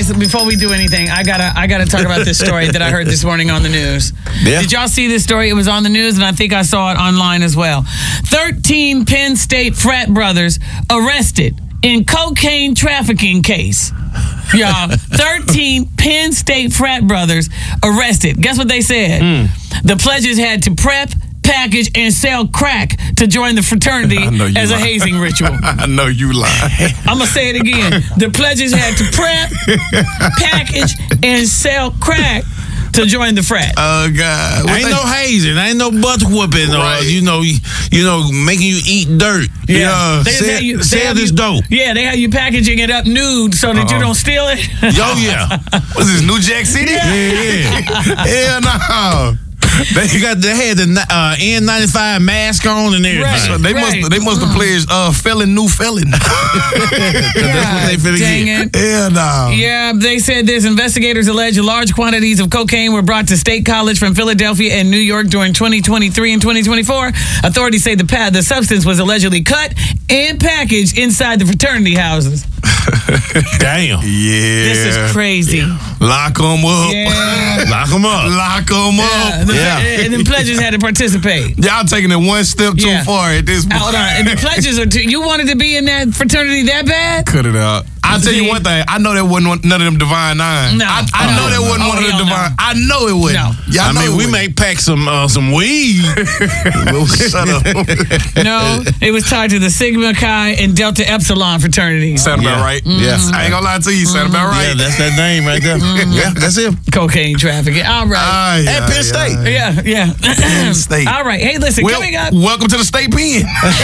guys, before we do anything, I gotta talk about this story that I heard this morning on the news. Yeah. Did y'all see this story? It was on the news, and I think I saw it online as well. 13 Penn State frat brothers arrested in cocaine trafficking case. Y'all, 13 Penn State frat brothers arrested. Guess what they said? The pledges had to prep, package, and sell crack to join the fraternity as a hazing ritual. I know you lying. I'm going to say it again. The pledges had to prep, package, and sell crack to join the frat. Oh, God. Ain't no hazing. Ain't no butt whooping Right. or, you know, making you eat dirt. Yeah. They Sell, have you- they sell have this you- dope. Yeah, they have you packaging it up nude so that you don't steal it. Oh, yeah. What's this, New Jack City? Yeah. Hell no. They had the N95 mask on and everything. Right. They must have pledged felon, new felon. That's what they finna Dang get. it. Hell no. Yeah, they said this. Investigators allege large quantities of cocaine were brought to State College from Philadelphia and New York during 2023 and 2024. Authorities say the substance was allegedly cut and packaged inside the fraternity houses. Damn. Yeah. This is crazy. Lock them up. Yeah. Lock them up. Lock them up. And then pledges had to participate. Y'all taking it one step too Yeah. far at this point. Hold on. And the pledges are you wanted to be in that fraternity that bad? Cut it out. I'll tell you See? one thing. I know that wasn't none of them Divine Nine. No. I know that wasn't one of the hell no. Divine. I know it wasn't. No. Y'all know it we wasn't. may pack some weed. Shut up. No, it was tied to the Sigma Chi and Delta Epsilon fraternities. Sound about right? Yes. I ain't gonna lie to you. Sound about right? Yeah, that's that name right there. Yeah, that's it. Cocaine trafficking. All right. Yeah, At Penn State. Yeah. Penn State. All right. Hey, listen, coming up. Welcome to the state pen.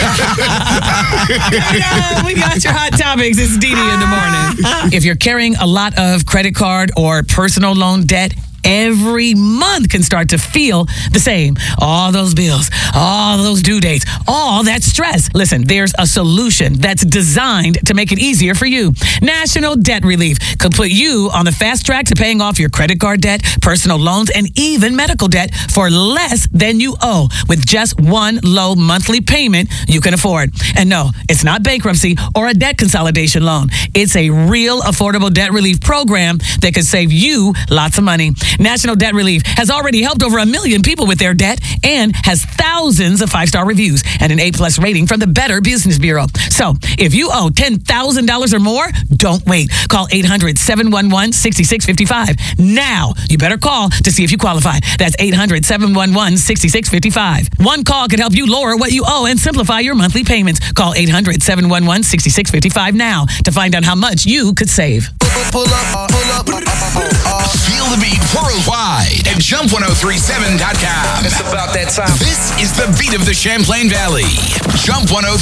We got your hot topics. It's Dee Dee in the morning. If you're carrying a lot of credit card or personal loan debt, every month can start to feel the same. All those bills, all those due dates, all that stress. Listen, there's a solution that's designed to make it easier for you. National Debt Relief could put you on the fast track to paying off your credit card debt, personal loans, and even medical debt for less than you owe with just one low monthly payment you can afford. And no, it's not bankruptcy or a debt consolidation loan. It's a real affordable debt relief program that could save you lots of money. National Debt Relief has already helped over 1 million people with their debt and has thousands of 5-star reviews and an A+ rating from the Better Business Bureau. So if you owe $10,000 or more, don't wait. Call 800-711-6655. Now, you better call to see if you qualify. That's 800-711-6655. One call could help you lower what you owe and simplify your monthly payments. Call 800-711-6655 now to find out how much you could save. Pull up. Feel the beat worldwide at jump1037.com. It's about that time. This is the beat of the Champlain Valley. Jump 1037.